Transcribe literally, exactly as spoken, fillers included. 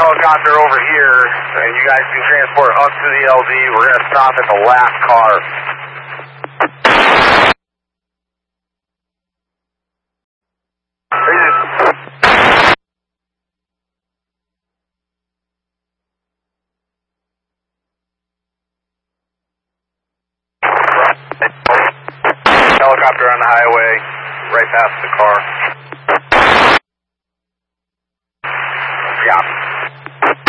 helicopter over here, and you guys can transport up to the L D. We're going to stop at the last car. Helicopter on the highway, right past the car.